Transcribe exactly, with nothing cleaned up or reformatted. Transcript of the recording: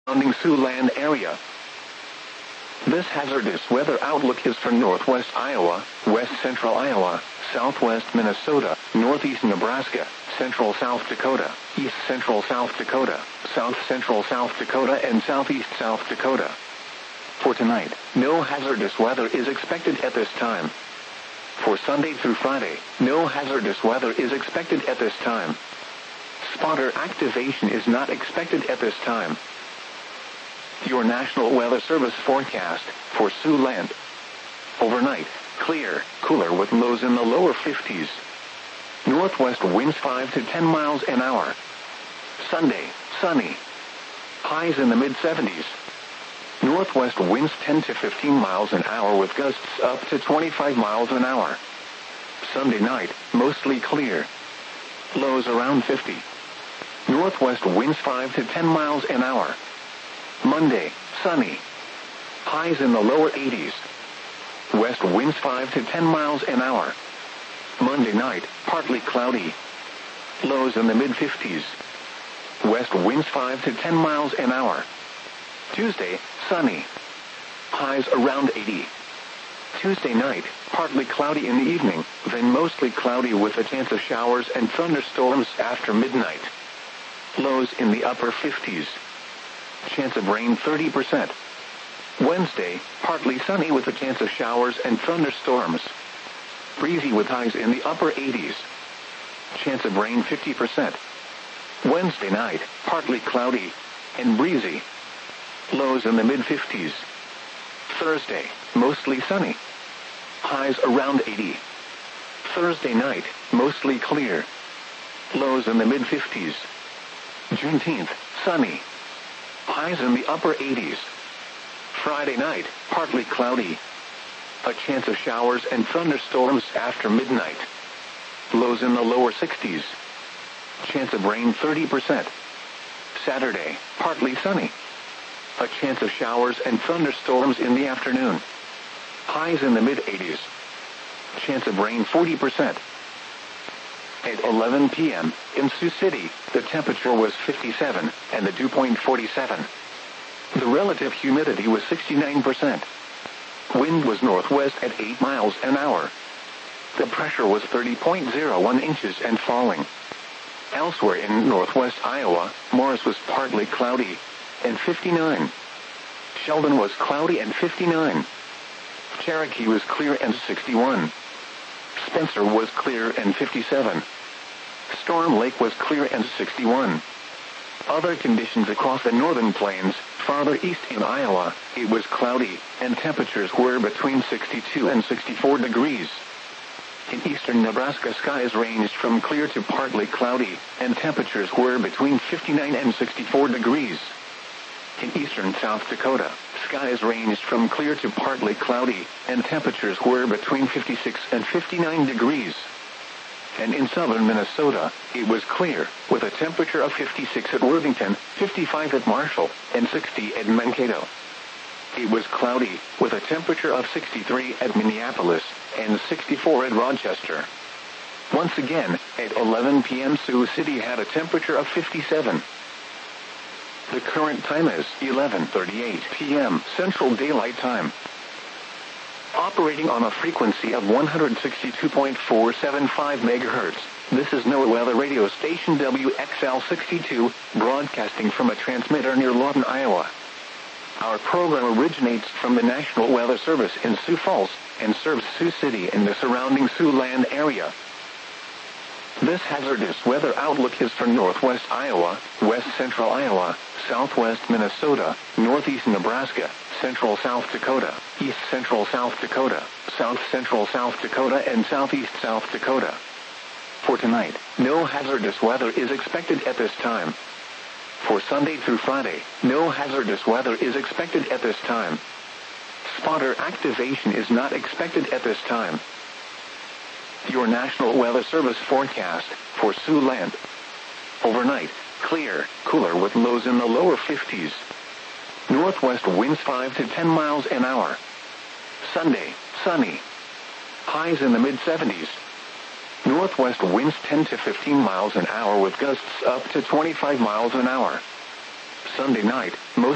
surrounding Siouxland area. This hazardous weather outlook is for northwest Iowa, west central Iowa, southwest Minnesota, northeast Nebraska, central South Dakota, east central South Dakota, south central South Dakota, and southeast South Dakota. For tonight, no hazardous weather is expected at this time. For Sunday through Friday, no hazardous weather is expected at this time. Spotter activation is not expected at this time. Your National Weather Service forecast for Siouxland. Overnight, clear, cooler with lows in the lower fifties. Northwest winds five to ten miles an hour. Sunday, sunny. Highs in the mid seventies. Northwest winds ten to fifteen miles an hour with gusts up to twenty-five miles an hour. Sunday night, mostly clear. Lows around fifty. Northwest winds five to ten miles an hour. Monday, sunny. Highs in the lower eighties. West winds five to ten miles an hour. Monday night, partly cloudy. Lows in the mid fifties. West winds five to ten miles an hour. Tuesday, sunny. Highs around eighty. Tuesday night, partly cloudy in the evening, then mostly cloudy with a chance of showers and thunderstorms after midnight. Lows in the upper fifties. Chance of rain thirty percent. Wednesday, partly sunny with a chance of showers and thunderstorms. Breezy with highs in the upper eighties. Chance of rain fifty percent. Wednesday night, partly cloudy and breezy. Lows in the mid fifties. Thursday, mostly sunny. Highs around eighty. Thursday night, mostly clear. Lows in the mid fifties. Juneteenth, sunny. Highs in the upper eighties. Friday night, partly cloudy. A chance of showers and thunderstorms after midnight. Lows in the lower sixties. Chance of rain thirty percent. Saturday, partly sunny. A chance of showers and thunderstorms in the afternoon. Highs in the mid eighties. Chance of rain forty percent. At eleven p m in Sioux City, the temperature was fifty-seven, and the dew point forty-seven. The relative humidity was sixty-nine percent. Wind was northwest at eight miles an hour. The pressure was thirty point zero one inches and falling. Elsewhere in northwest Iowa, Morris was partly cloudy and fifty-nine. Sheldon was cloudy and fifty-nine. Cherokee was clear and sixty-one. Spencer was clear and fifty-seven. Storm Lake was clear and sixty-one. Other conditions across the northern plains, farther east in Iowa, it was cloudy, and temperatures were between sixty-two and sixty-four degrees. In eastern Nebraska, skies ranged from clear to partly cloudy, and temperatures were between fifty-nine and sixty-four degrees. In eastern South Dakota, skies ranged from clear to partly cloudy, and temperatures were between fifty-six and fifty-nine degrees. And in southern Minnesota, it was clear, with a temperature of fifty-six at Worthington, fifty-five at Marshall, and sixty at Mankato. It was cloudy, with a temperature of sixty-three at Minneapolis, and sixty-four at Rochester. Once again, at eleven p m Sioux City had a temperature of fifty-seven. The current time is eleven thirty-eight p m Central Daylight Time. Operating on a frequency of one hundred sixty-two point four seven five megahertz, this is NOAA Weather Radio Station W X L sixty-two, broadcasting from a transmitter near Lawton, Iowa. Our program originates from the National Weather Service in Sioux Falls, and serves Sioux City and the surrounding Siouxland area. This hazardous weather outlook is for northwest Iowa, west central Iowa, southwest Minnesota, northeast Nebraska, central South Dakota, east central South Dakota, south central South Dakota, and southeast South Dakota. For tonight, no hazardous weather is expected at this time. For Sunday through Friday, no hazardous weather is expected at this time. Spotter activation is not expected at this time. Your National Weather Service forecast for Siouxland. Overnight, clear, cooler with lows in the lower fifties. Northwest winds five to ten miles an hour. Sunday, sunny. Highs in the mid seventies. Northwest winds ten to fifteen miles an hour with gusts up to twenty-five miles an hour. Sunday night, most